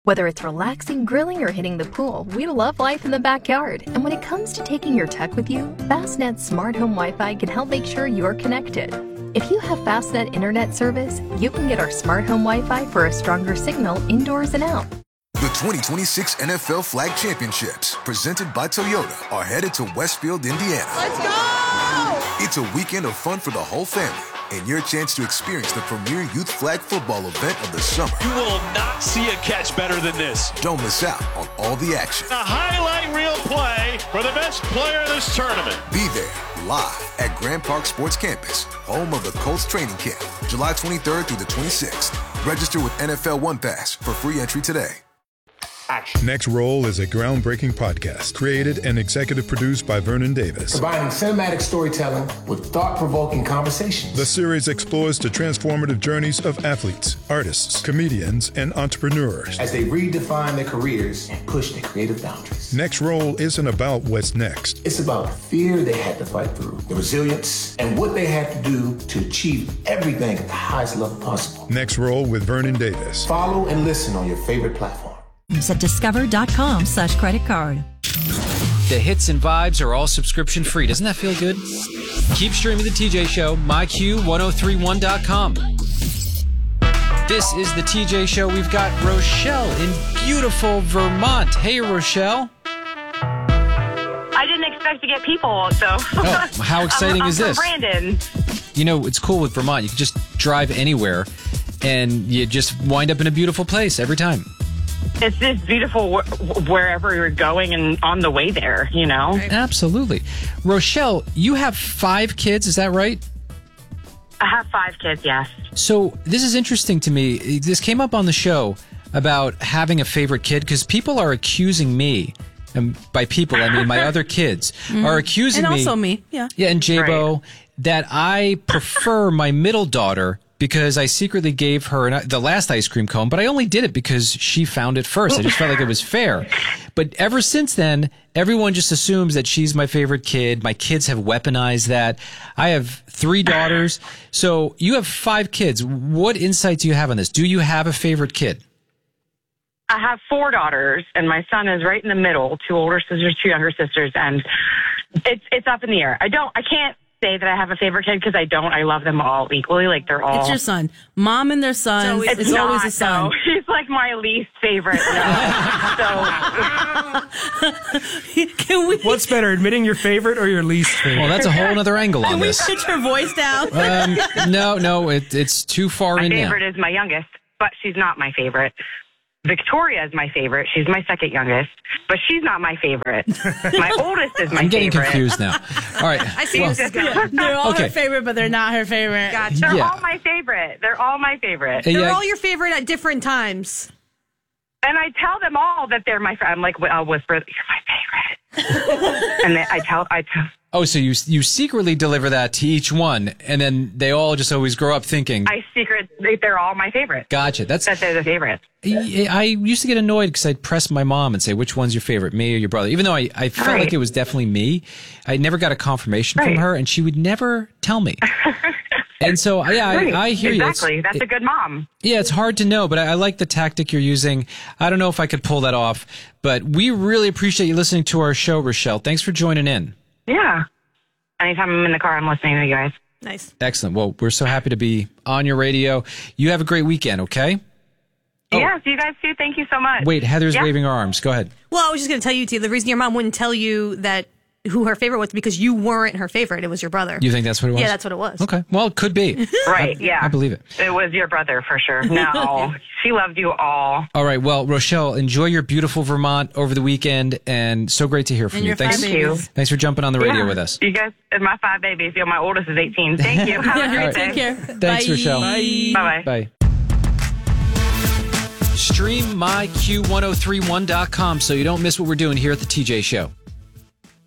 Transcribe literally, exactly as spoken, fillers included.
Whether it's relaxing, grilling, or hitting the pool, we love life in the backyard. And when it comes to taking your tech with you, Fastnet's Smart Home Wi-Fi can help make sure you're connected. If you have Fastnet internet service, you can get our Smart Home Wi-Fi for a stronger signal indoors and out. The twenty twenty-six N F L Flag Championships, presented by Toyota, are headed to Westfield, Indiana. Let's go! It's a weekend of fun for the whole family, and your chance to experience the premier youth flag football event of the summer. You will not see a catch better than this. Don't miss out on all the action. A highlight reel play for the best player in this tournament. Be there, live at Grand Park Sports Campus, home of the Colts training camp, July twenty-third through the twenty-sixth. Register with N F L One Pass for free entry today. Action. Next Roll is a groundbreaking podcast created and executive produced by Vernon Davis. Combining cinematic storytelling with thought-provoking conversations. The series explores the transformative journeys of athletes, artists, comedians, and entrepreneurs as they redefine their careers and push their creative boundaries. Next Roll isn't about what's next. It's about the fear they had to fight through, the resilience, and what they had to do to achieve everything at the highest level possible. Next Roll with Vernon Davis. Follow and listen on your favorite platform. At discover.com slash credit card. The hits and vibes are all subscription free. Doesn't that feel good? Keep streaming the T J Show, my Q ten thirty-one dot com. This is the T J Show. We've got Rochelle in beautiful Vermont. Hey, Rochelle. I didn't expect to get people, so. Oh, how exciting I'm, is I'm this? from Brandon. You know, it's cool with Vermont. You can just drive anywhere, and you just wind up in a beautiful place every time. It's just beautiful wh- wherever you're going and on the way there, you know? Absolutely. Rochelle, you have five kids, is that right? I have five kids, yes. So this is interesting to me. This came up on the show about having a favorite kid because people are accusing me, and by people, I mean my other kids, mm-hmm. are accusing and me. And also me, yeah. Yeah, and J-Bo, right. that I prefer my middle daughter because I secretly gave her an, the last ice cream cone, but I only did it because she found it first. I just felt like it was fair. But ever since then, everyone just assumes that she's my favorite kid. My kids have weaponized that. I have three daughters. So you have five kids. What insight do you have on this? Do you have a favorite kid? I have four daughters, and my son is right in the middle, two older sisters, two younger sisters, and it's it's up in the air. I don't, I can't say that I have a favorite kid because I don't. I love them all equally. Like they're all. It's your son. Mom and their son. It's, it's not, always a son. No. He's like my least favorite. so. Can we? What's better, admitting your favorite or your least favorite? Well, that's a whole other angle on Can we this. pitch her voice down? um, no, no, it, it's too far my in now. My favorite is my youngest, but she's not my favorite. Victoria is my favorite. She's my second youngest, but she's not my favorite. My oldest is my favorite. I'm getting favorite. confused now. All right. I see well, this is going. They're all okay. her favorite, but they're not her favorite. Gotcha. They're yeah. all my favorite. They're all my favorite. They're yeah. all your favorite at different times. And I tell them all that they're my favorite. I'm like, I'll whisper, you're my favorite. And then I tell, I tell. Oh, so you you secretly deliver that to each one, and then they all just always grow up thinking. I secret, they're all my favorite. Gotcha. That's that they're the favorite. I, I used to get annoyed because I'd press my mom and say, which one's your favorite, me or your brother? Even though I, I felt right. like it was definitely me. I never got a confirmation right. from her, and she would never tell me. And so, yeah, right. I, I hear exactly. you. It's, That's it, a good mom. Yeah, it's hard to know, but I, I like the tactic you're using. I don't know if I could pull that off, but we really appreciate you listening to our show, Rochelle. Thanks for joining in. Yeah. Anytime I'm in the car, I'm listening to you guys. Nice. Excellent. Well, we're so happy to be on your radio. You have a great weekend, okay? Oh. Yes, you guys too. Thank you so much. Wait, Heather's yeah. waving her arms. Go ahead. Well, I was just going to tell you, T, the reason your mom wouldn't tell you that who her favorite was because you weren't her favorite. It was your brother. You think that's what it was? Yeah, that's what it was. Okay. Well, it could be. Right, I, yeah. I believe it. It was your brother for sure. No, she loved you all. All right. Well, Rochelle, enjoy your beautiful Vermont over the weekend, and so great to hear from and you. Thanks. Thank you. Thanks for jumping on the radio yeah. with us. You guys, and my five babies. You know, my oldest is eighteen. Thank you. Have a great right. day. Take care. Thanks, Bye. Rochelle. Bye. Bye-bye. Bye. Stream my Q ten thirty-one dot com so you don't miss what we're doing here at the T J Show.